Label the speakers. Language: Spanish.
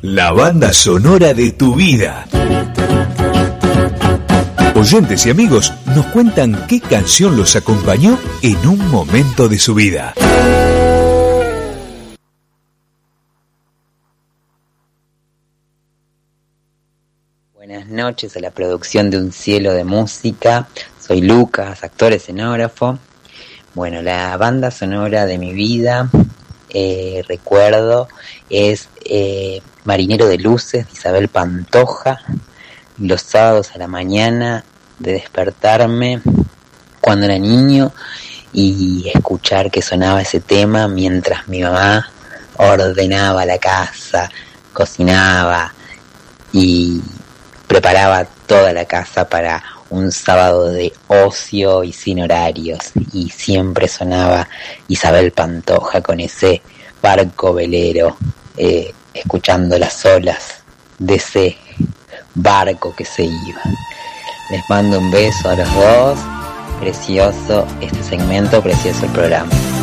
Speaker 1: La banda sonora de tu vida. Oyentes y amigos nos cuentan qué canción los acompañó en un momento de su vida.
Speaker 2: Buenas noches a la producción de Un Cielo de Música. Soy Lucas, actor escenógrafo. Bueno, la banda sonora de mi vida, recuerdo, es Marinero de Luces, de Isabel Pantoja. Los sábados a la mañana, de despertarme cuando era niño y escuchar que sonaba ese tema mientras mi mamá ordenaba la casa, cocinaba y preparaba toda la casa para un sábado de ocio y sin horarios, y siempre sonaba Isabel Pantoja con ese barco velero, escuchando las olas de ese barco que se iba. Les mando un beso a los dos. Precioso este segmento, precioso el programa.